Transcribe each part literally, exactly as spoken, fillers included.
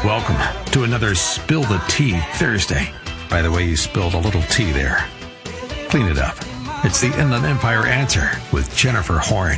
Welcome to another Spill the Tea Thursday. By the way, you spilled a little tea there. Clean it up. It's the Inland Empire Answer with Jennifer Horn.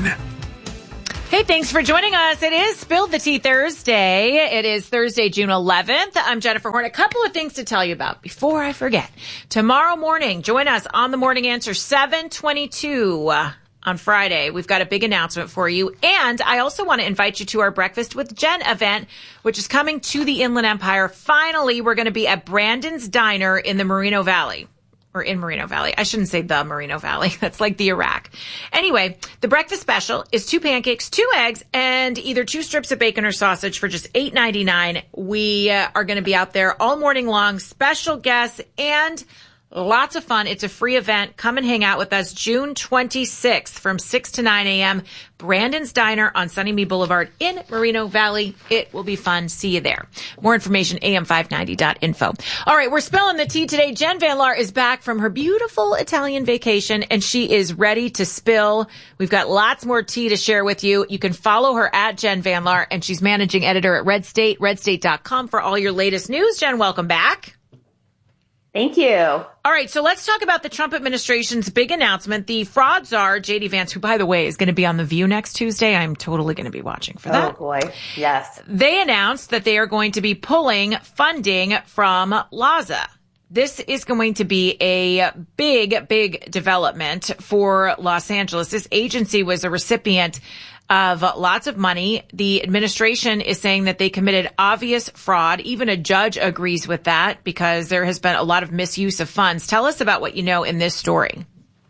Hey, thanks for joining us. It is Spill the Tea Thursday. It is Thursday, June eleventh. I'm Jennifer Horn. A couple of things to tell you about before I forget. Tomorrow morning, join us on the Morning Answer, seven twenty-two uh, on Friday. We've got a big announcement for you. And I also want to invite you to our Breakfast with Jen event, which is coming to the Inland Empire. Finally, we're going to be at Brandon's Diner in the Moreno Valley. Or in Moreno Valley. I shouldn't say the Moreno Valley. That's like the Iraq. Anyway, the breakfast special is two pancakes, two eggs, and either two strips of bacon or sausage for just eight ninety-nine. We uh, are going to be out there all morning long, special guests, and lots of fun. It's a free event. Come and hang out with us June twenty-sixth from six to nine a.m. Brandon's Diner on Sunnymead Boulevard in Moreno Valley. It will be fun. See you there. More information, A M five ninety dot info. All right, we're spilling the tea today. Jen Van Laar is back from her beautiful Italian vacation, and she is ready to spill. We've got lots more tea to share with you. You can follow her at Jen Van Laar, and she's managing editor at Red State, red state dot com for all your latest news. Jen, welcome back. Thank you. All right, so let's talk about the Trump administration's big announcement. The fraud czar, J D Vance, who, by the way, is going to be on The View next Tuesday. I'm totally going to be watching for that. Oh, boy. Yes. They announced that they are going to be pulling funding from LAHSA. This is going to be a big, big development for Los Angeles. This agency was a recipient of lots of money. The administration is saying that they committed obvious fraud. Even a judge agrees with that because there has been a lot of misuse of funds. Tell us about what you know in this story.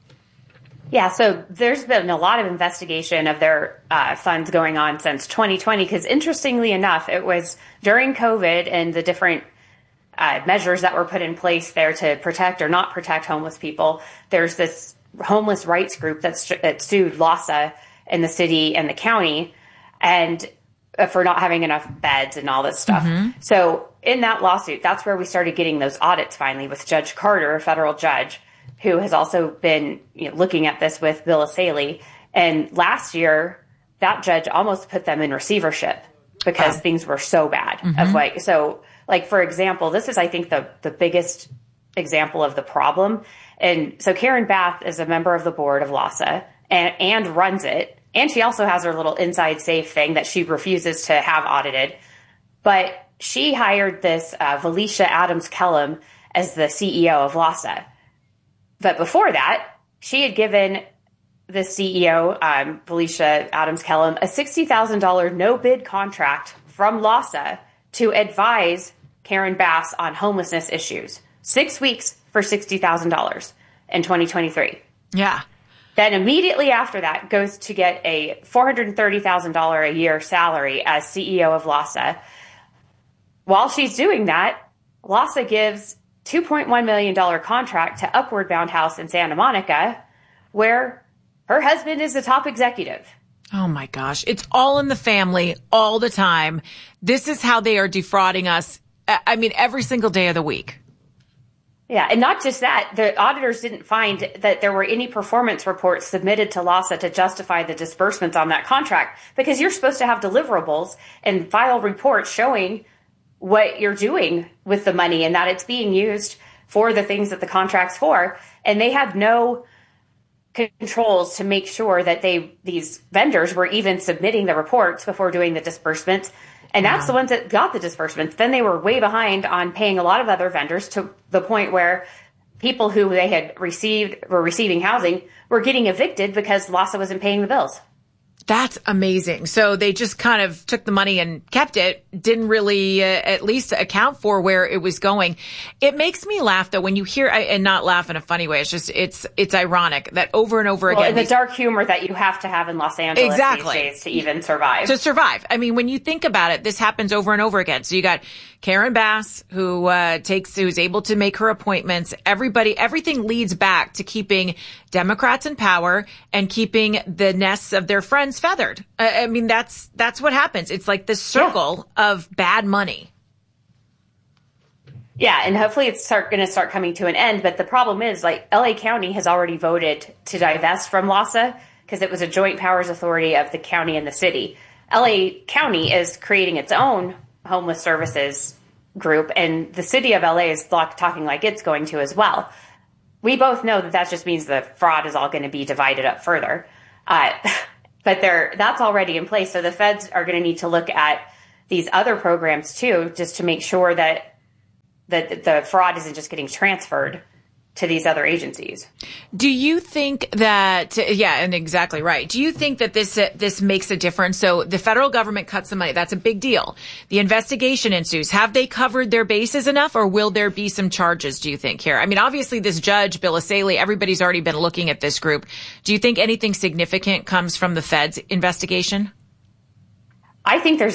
Yeah, so there's been a lot of investigation of their uh, funds going on since twenty twenty because interestingly enough, it was during COVID and the different uh, measures that were put in place there to protect or not protect homeless people. There's this homeless rights group that's, that sued LAHSA in the city and the county and for not having enough beds and all this stuff. Mm-hmm. So in that lawsuit, that's where we started getting those audits finally with Judge Carter, a federal judge, who has also been you know, looking at this with Bill Asalee. And last year, that judge almost put them in receivership because oh. things were so bad. Mm-hmm. Of like, so like, for example, this is, I think, the, the biggest example of the problem. And so Karen Bath is a member of the board of LAHSA and, and runs it. And she also has her little inside safe thing that she refuses to have audited. But she hired this uh, Felicia Adams Kellum as the C E O of LAHSA. But before that, she had given the C E O, um, Felicia Adams Kellum, a sixty thousand dollars no-bid contract from LAHSA to advise Karen Bass on homelessness issues. Six weeks for sixty thousand dollars in twenty twenty-three. Yeah. Then immediately after that goes to get a four hundred thirty thousand dollars a year salary as C E O of LAHSA. While she's doing that, LAHSA gives two point one million dollars contract to Upward Bound House in Santa Monica, where her husband is the top executive. Oh my gosh. It's all in the family all the time. This is how they are defrauding us. I mean, every single day of the week. Yeah, and not just that, the auditors didn't find that there were any performance reports submitted to LAHSA to justify the disbursements on that contract because you're supposed to have deliverables and file reports showing what you're doing with the money and that it's being used for the things that the contract's for. And they had no controls to make sure that they these vendors were even submitting the reports before doing the disbursements. And that's wow. the ones that got the disbursements. Then they were way behind on paying a lot of other vendors to the point where people who they had received were receiving housing were getting evicted because LAHSA wasn't paying the bills. That's amazing. So they just kind of took the money and kept it, didn't really uh, at least account for where it was going. It makes me laugh, though, when you hear, and not laugh in a funny way. It's just, it's it's ironic that over and over well, again. And the these, dark humor that you have to have in Los Angeles exactly. these days to even survive. To survive. I mean, when you think about it, this happens over and over again. So you got Karen Bass, who uh, takes, who's able to make her appointments. Everybody, everything leads back to keeping Democrats in power and keeping the nests of their friends feathered. I, I mean, that's that's what happens. It's like this circle yeah. of bad money. Yeah, and hopefully it's start going to start coming to an end. But the problem is, like, L A County has already voted to divest from LAHSA because it was a joint powers authority of the county and the city. L A County is creating its own homeless services group, and the city of L A is talking like it's going to as well. We both know that that just means the fraud is all going to be divided up further. Uh, but they're, that's already in place. So the feds are going to need to look at these other programs too, just to make sure that, that the fraud isn't just getting transferred to these other agencies. Do you think that, yeah, and exactly right. Do you think that this, uh, this makes a difference? So the federal government cuts the money. That's a big deal. The investigation ensues. Have they covered their bases enough, or will there be some charges, do you think, here? I mean, obviously this judge, Bill Essayli, everybody's already been looking at this group. Do you think anything significant comes from the feds investigation? I think there's